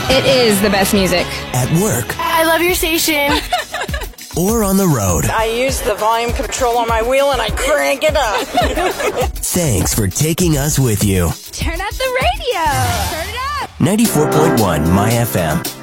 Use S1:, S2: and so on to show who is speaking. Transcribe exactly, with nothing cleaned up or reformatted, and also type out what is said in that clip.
S1: It is the best music.
S2: At work.
S3: I love your station.
S2: Or on the road.
S4: I use the volume control on my wheel and I crank it up.
S2: Thanks for taking us with you.
S1: Turn up the radio. Turn it up.
S2: ninety-four point one My F M.